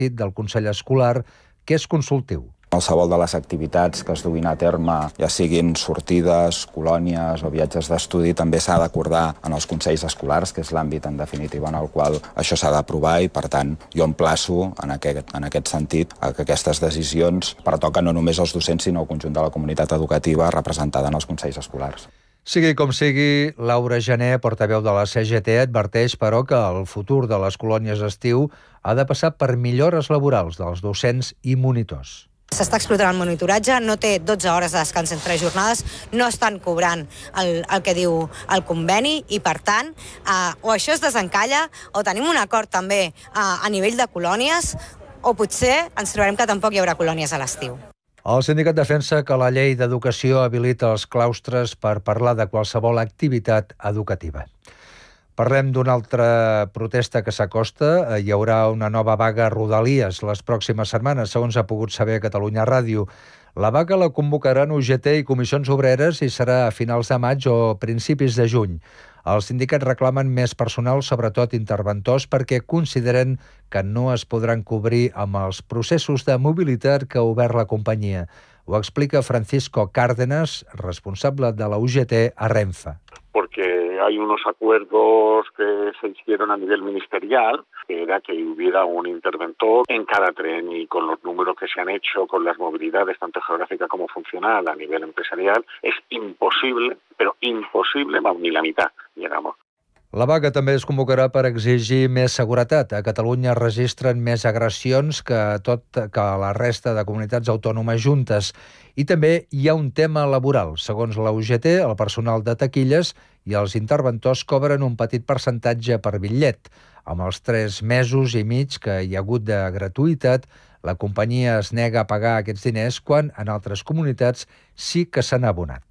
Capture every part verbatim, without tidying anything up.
del Consell Escolar, que és consultiu. Qualsevol de les activitats que es duguin a terme, ja siguin sortides, colònies o viatges d'estudi, també s'ha d'acordar en els consells escolars, que és l'àmbit en definitiva en el qual això s'ha d'aprovar, i per tant jo emplaço en aquest, en aquest sentit a que aquestes decisions pertoquen no només als docents sinó al conjunt de la comunitat educativa representada en els consells escolars. Sigui com sigui, Laura Gené, portaveu de la C G T, adverteix, però, que el futur de les colònies d'estiu ha de passar per millores laborals dels docents i monitors. S'està explotant el monitoratge, no té dotze hores de descans entre jornades, no estan cobrant el, el que diu el conveni i, per tant, eh, o això es desencalla o tenim un acord també eh, a nivell de colònies o potser ens trobarem que tampoc hi haurà colònies a l'estiu. El sindicat defensa que la llei d'educació habilita els claustres per parlar de qualsevol activitat educativa. Parlem d'una altra protesta que s'acosta. Hi haurà una nova vaga a Rodalies les pròximes setmanes, segons ha pogut saber Catalunya Ràdio. La vaga la convocaran U G T i comissions obreres i serà a finals de maig o principis de juny. Els sindicats reclamen més personal, sobretot interventors, perquè consideren que no es podran cobrir amb els processos de mobilitat que ha obert la companyia. Ho explica Francisco Cárdenas, responsable de la U G T a Renfe. Porque hay unos acuerdos que se hicieron a nivel ministerial, que era que hubiera un interventor en cada tren, y con los números que se han hecho, con las movilidades tanto geográfica como funcional a nivel empresarial, es imposible, pero imposible, vamos, ni la mitad llegamos. La vaga també es convocarà per exigir més seguretat. A Catalunya registren més agressions que tot que a la resta de comunitats autònomes juntes. I també hi ha un tema laboral. Segons la U G T, el personal de taquilles i els interventors cobren un petit percentatge per bitllet. Amb els tres mesos i mig que hi ha hagut de gratuïtat, la companyia es nega a pagar aquests diners quan en altres comunitats sí que s'han abonat.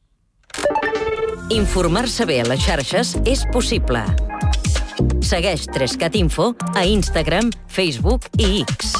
Informar-se bé a les xarxes és possible. Segueix Trescat Info a Instagram, Facebook i X.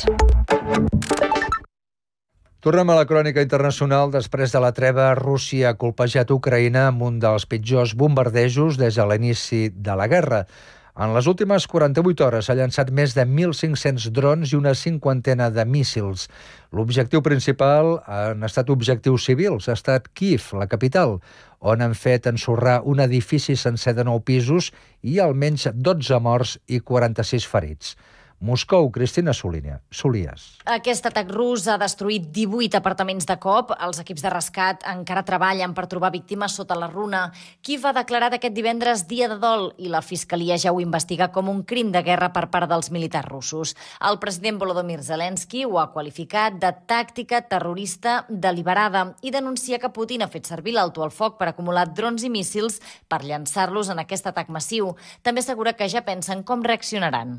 Tornem a la crònica internacional. Després de la treva, Rússia ha colpejat Ucraïna amb un dels pitjors bombardejos des de l'inici de la guerra. En les últimes quaranta-vuit hores s'ha llançat més de mil cinc-cents drons i una cinquantena de míssils. L'objectiu principal han estat objectius civils. Ha estat Kíev, la capital, on han fet ensorrar un edifici sencer de nou pisos i almenys dotze morts i quaranta-sis ferits. Moscou, Cristina Solies. Aquest atac rus ha destruït divuit apartaments de cop. Els equips de rescat encara treballen per trobar víctimes sota la runa. Kíev ha declarat aquest divendres dia de dol i la Fiscalia ja ho investiga com un crim de guerra per part dels militars russos. El president Volodymyr Zelensky ho ha qualificat de tàctica terrorista deliberada i denuncia que Putin ha fet servir l'alto al foc per acumular drons i míssils per llançar-los en aquest atac massiu. També assegura que ja pensen com reaccionaran.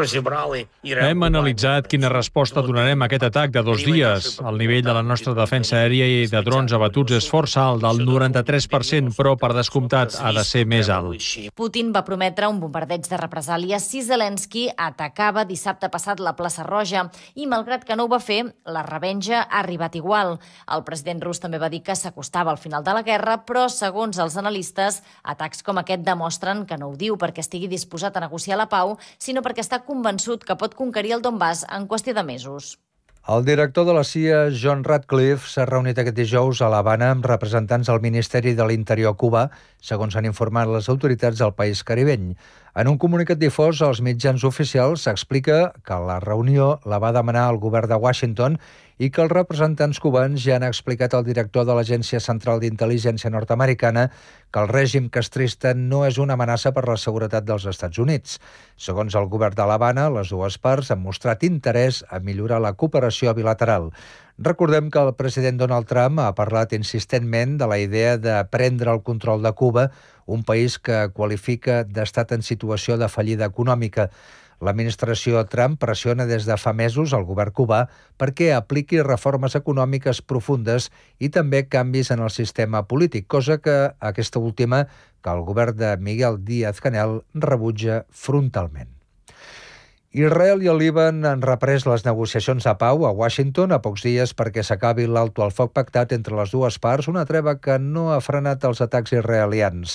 Hem analitzat quina resposta donarem a aquest atac de dos dies. El nivell de la nostra defensa aèria i de drons abatuts és força alt, del noranta-tres per cent, però per descomptat ha de ser més alt. Putin va prometre un bombardeig de represàlia si Zelensky atacava dissabte passat la plaça Roja i, malgrat que no ho va fer, la revenja ha arribat igual. El president rus també va dir que s'acostava al final de la guerra, però, segons els analistes, atacs com aquest demostren que no ho diu perquè estigui disposat a negociar la pau, sinó perquè està convençut que pot conquerir el Donbass en qüestió de mesos. El director de la C I A, John Ratcliffe, s'ha reunit aquest dijous a l'Havana amb representants del Ministeri de l'Interior cubà, segons han informat les autoritats del país caribeny. En un comunicat difós als mitjans oficials s'explica que la reunió la va demanar el govern de Washington i que els representants cubans ja han explicat al director de l'Agència Central d'Intel·ligència nord-americana que el règim castrista no és una amenaça per la seguretat dels Estats Units. Segons el govern de l'Havana, les dues parts han mostrat interès a millorar la cooperació bilateral. Recordem que el president Donald Trump ha parlat insistentment de la idea de prendre el control de Cuba, un país que qualifica d'estat en situació de fallida econòmica. L'administració Trump pressiona des de fa mesos el govern cubà perquè apliqui reformes econòmiques profundes i també canvis en el sistema polític, cosa que aquesta última, que el govern de Miguel Díaz-Canel rebutja frontalment. Israel i el Líban han reprès les negociacions de pau a Washington a pocs dies perquè s'acabi l'alto al foc pactat entre les dues parts, una treva que no ha frenat els atacs israelians.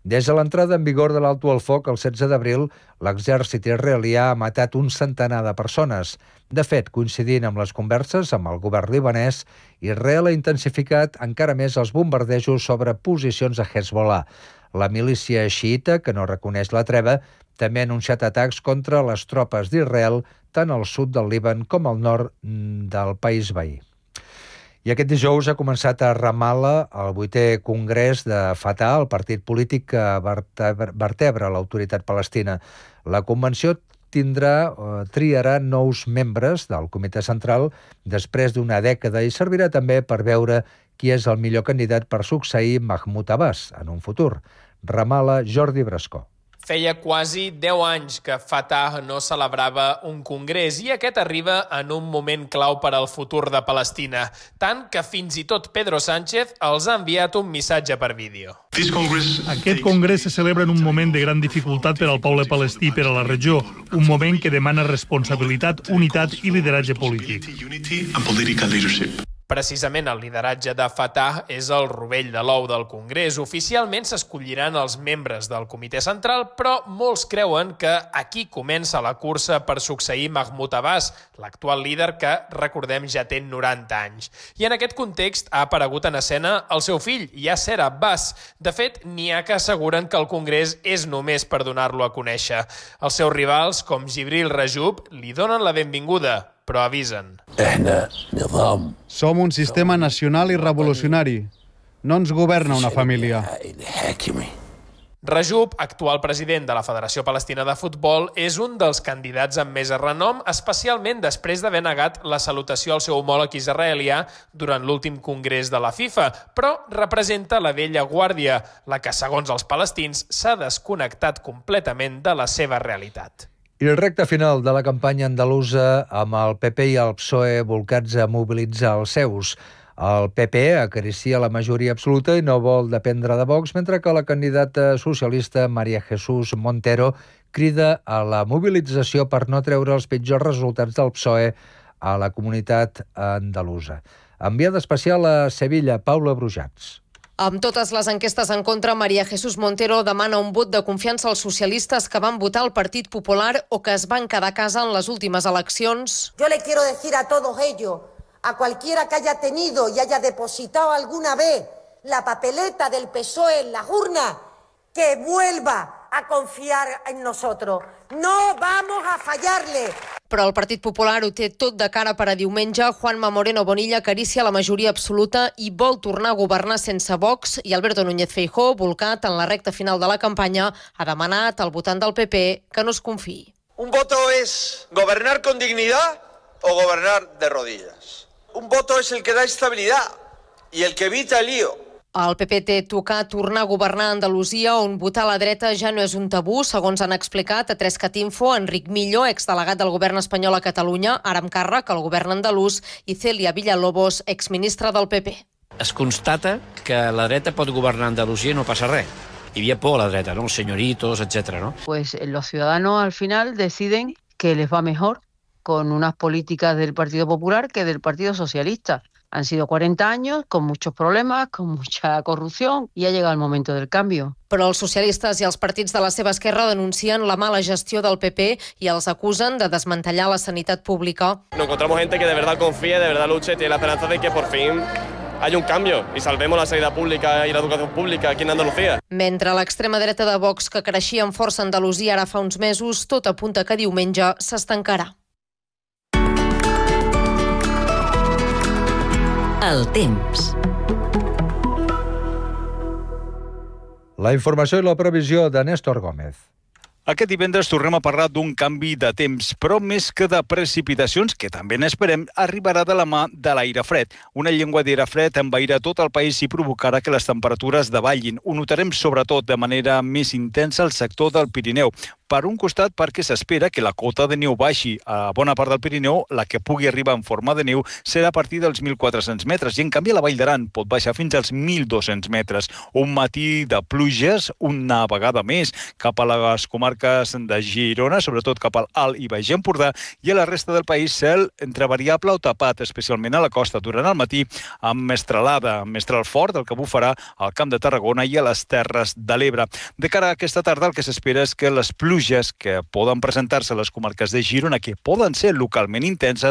Des de l'entrada en vigor de l'alto al foc el setze d'abril, l'exèrcit israelià ha matat un centenar de persones. De fet, coincidint amb les converses amb el govern libanès, Israel ha intensificat encara més els bombardejos sobre posicions de Hezbollah. La milícia xiïta, que no reconeix la treva, també ha anunciat atacs contra les tropes d'Israel tant al sud del Líban com al nord del país veí. I aquest dijous ha començat a Ramallah el vuitè congrés de Fatah, el partit polític que vertebra l'autoritat palestina. La convenció tindrà, triarà nous membres del comitè central després d'una dècada i servirà també per veure qui és el millor candidat per succeir Mahmoud Abbas en un futur. Ramallah, Jordi Brascó. Feia quasi deu anys que Fatah no celebrava un congrés i aquest arriba en un moment clau per al futur de Palestina, tant que fins i tot Pedro Sánchez els ha enviat un missatge per vídeo. Aquest congrés se celebra en un moment de gran dificultat per al poble palestí i per a la regió, un moment que demana responsabilitat, unitat i lideratge polític. Precisament el lideratge de Fatah és el rovell de l'ou del Congrés. Oficialment s'escolliran els membres del comitè central, però molts creuen que aquí comença la cursa per succeir Mahmoud Abbas, l'actual líder que, recordem, ja té noranta anys. I en aquest context ha aparegut en escena el seu fill, Yasser Abbas. De fet, n'hi ha que asseguren que el Congrés és només per donar-lo a conèixer. Els seus rivals, com Jibril Rajoub, li donen la benvinguda, però avisen. Som un sistema nacional i revolucionari. No ens governa una família. Rajoub, actual president de la Federació Palestina de Futbol, és un dels candidats amb més renom, especialment després d'haver negat la salutació al seu homòleg israelià durant l'últim congrés de la FIFA, però representa la vella guàrdia, la que, segons els palestins, s'ha desconnectat completament de la seva realitat. I el recte final de la campanya andalusa amb el P P i el P S O E volcats a mobilitzar els seus. El P P acaricia la majoria absoluta i no vol dependre de Vox, mentre que la candidata socialista María Jesús Montero crida a la mobilització per no treure els pitjors resultats del P S O E a la comunitat andalusa. Enviada especial a Sevilla, Paula Brujats. Amb totes les enquestes en contra, María Jesús Montero demana un vot de confiança als socialistes que van votar el Partit Popular o que es van quedar a casa en les últimes eleccions. Yo le quiero decir a todos ellos, a cualquiera que haya tenido y haya depositado alguna vez la papeleta del P S O E en las urnas, que vuelva a confiar en nosotros. No vamos a fallarle. Però el Partit Popular ho té tot de cara per a diumenge. Juanma Moreno Bonilla acaricia la majoria absoluta i vol tornar a governar sense Vox, i Alberto Núñez Feijóo, volcat en la recta final de la campanya, ha demanat al votant del P P que no es confiï. Un voto es gobernar con dignidad o gobernar de rodillas. Un voto es el que da estabilidad y el que evita el lío. El P P té tocar tornar a governar a Andalusia, on votar a la dreta ja no és un tabú, segons han explicat a tres cat info Enric Millo, exdelegat del govern espanyol a Catalunya, ara amb càrrec al govern andalús, i Celia Villalobos, exministra del P P. Es constata que la dreta pot governar a Andalusia i no passa res. Hi havia por a la dreta, ¿no? Señoritos, etcétera, ¿no? Pues los ciudadanos al final deciden que les va mejor con unas políticas del Partido Popular que del Partido Socialista. Han sido cuarenta años con muchos problemas, con mucha corrupción, y ha llegado el momento del cambio. Però els socialistes i els partits de la seva esquerra denuncien la mala gestió del P P i els acusen de desmantellar la sanitat pública. Nos encontramos gente que de verdad confía, de verdad lucha y tiene la esperanza de que por fin hay un cambio y salvemos la sanidad pública y la educación pública aquí en Andalucía. Mentre l'extrema dreta de Vox, que creixia amb força a Andalusia ara fa uns mesos, tot apunta que diumenge s'estancarà. El temps. La informació i la previsió de Néstor Gómez. Aquest divendres tornem a parlar d'un canvi de temps, però més que de precipitacions, que també n'esperem, arribarà de la mà de l'aire fred. Una llengua d'aire fred envairà tot el país i provocarà que les temperatures davallin. Ho notarem sobretot de manera més intensa al sector del Pirineu. Per un costat, perquè s'espera que la cota de neu baixi a bona part del Pirineu, la que pugui arribar en forma de neu serà a partir dels mil quatre-cents metres i en canvi a la Vall d'Aran pot baixar fins als mil dos-cents metres. Un matí de pluges, una vegada més, cap a les comarques de Girona, sobretot cap al Alt i Baix Empordà, i a la resta del país cel entre variable o tapat, especialment a la costa durant el matí, amb mestralada, amb mestral fort, el que bufarà al Camp de Tarragona i a les Terres de l'Ebre. De cara a aquesta tarda, el que s'espera és que les pluges que poden presentar-se a les comarques de Girona, que poden ser localment intenses,